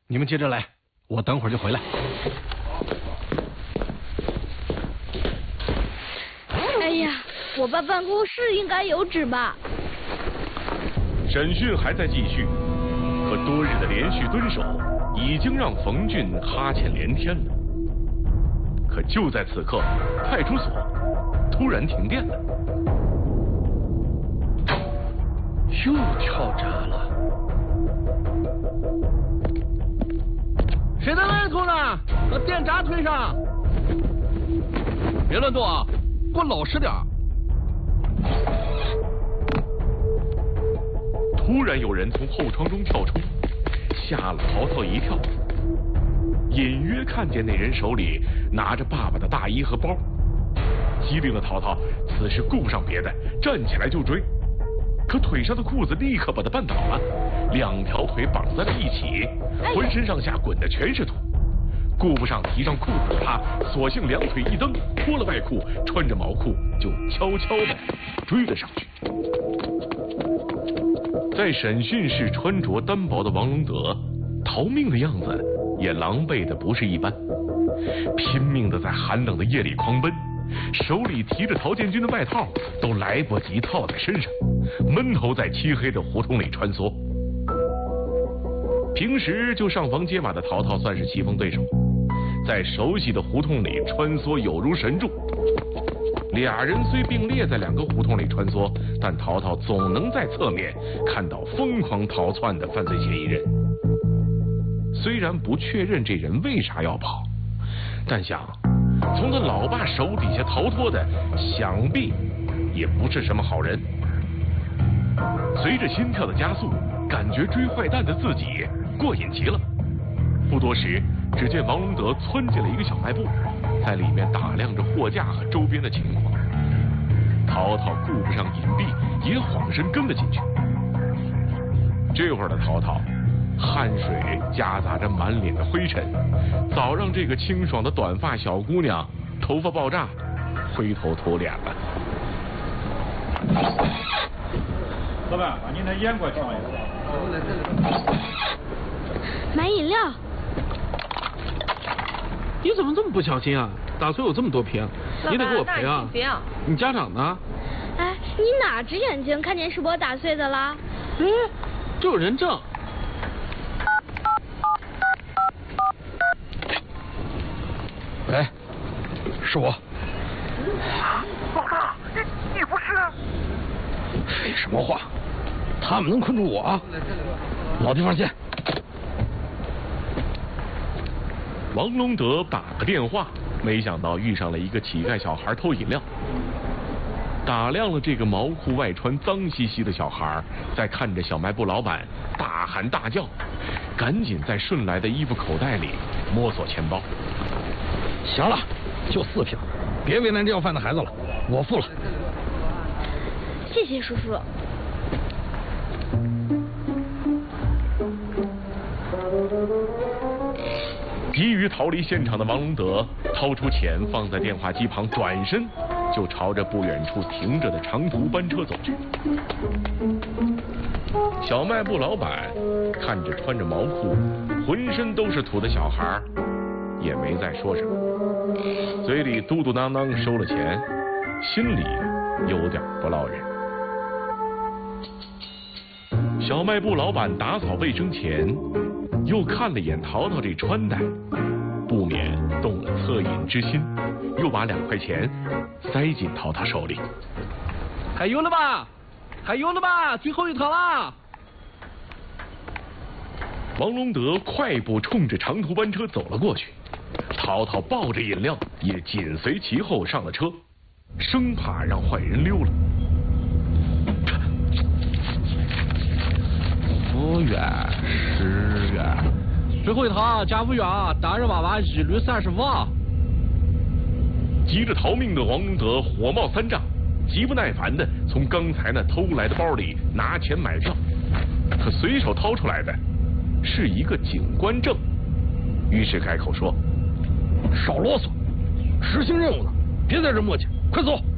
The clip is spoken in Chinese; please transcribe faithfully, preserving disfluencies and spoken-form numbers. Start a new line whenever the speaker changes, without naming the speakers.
你们接着来，我等会儿就回来。
哎呀，我爸办公室应该有纸吧？
审讯还在继续，可多日的连续蹲守已经让冯俊哈欠连天了。可就在此刻，派出所突然停电了，
又跳闸了。谁在那里吐呢？把电闸推上！别乱动啊，给我老实点。
突然有人从后窗中跳出，吓了淘淘一跳。隐约看见那人手里拿着爸爸的大衣和包，机灵的淘淘此时顾不上别的，站起来就追。可腿上的裤子立刻把他绊倒了，两条腿绑在了一起，浑身上下滚的全是土。顾不上提上裤子的他，索性两腿一蹬，脱了外裤，穿着毛裤就悄悄地追了上去。在审讯室穿着单薄的王龙德，逃命的样子也狼狈的不是一般，拼命的在寒冷的夜里狂奔，手里提着陶建军的外套都来不及套在身上，闷头在漆黑的胡同里穿梭。平时就上房接马的淘淘算是棋逢对手，在熟悉的胡同里穿梭有如神助。俩人虽并列在两个胡同里穿梭，但淘淘总能在侧面看到疯狂逃窜的犯罪嫌疑人。虽然不确认这人为啥要跑，但想从他老爸手底下逃脱的，想必也不是什么好人。随着心跳的加速，感觉追坏蛋的自己过瘾极了。不多时，只见王龙德窜进了一个小卖部，在里面打量着货架和周边的情况。淘淘顾不上隐蔽，也晃身跟了进去。这会儿的淘淘，汗水夹杂着满脸的灰尘，早让这个清爽的短发小姑娘头发爆炸，灰头土脸了。
老板，把您的烟给我调一下。
买饮料。
你怎么这么不小心啊？打碎有这么多瓶，你得给我赔啊！你家长呢？
哎，你哪只眼睛看见是我打碎的啦？
哎，这有人证。喂，是我。
老大，你你不是？
废什么话？他们能困住我啊？老地方见。
王龙德打个电话，没想到遇上了一个乞丐小孩偷饮料。打量了这个毛裤外穿脏兮兮的小孩，再看着小卖部老板大喊大叫，赶紧在顺来的衣服口袋里摸索钱包。
行了，就四瓶，别为难这要饭的孩子了，我付了。
谢谢叔叔。
急于逃离现场的王龙德掏出钱放在电话机旁，转身就朝着不远处停着的长途班车走去。小卖部老板看着穿着毛裤浑身都是土的小孩，也没再说什么，嘴里嘟嘟囔囔收了钱，心里有点不落忍。小卖部老板打扫卫生前又看了眼淘淘这穿戴，不免动了恻隐之心，又把两块钱塞进淘淘手里。
还有了吧？还有了吧？最后一套啦！
王龙德快步冲着长途班车走了过去，淘淘抱着饮料也紧随其后上了车，生怕让坏人溜了。
五元、十元，最后一套加五元，大人娃娃一律三十五。
急着逃命的王龙德火冒三丈，极不耐烦的从刚才那偷来的包里拿钱买票，可随手掏出来的是一个警官证，于是开口说：“
少啰嗦，执行任务呢，别在这磨叽，快走！”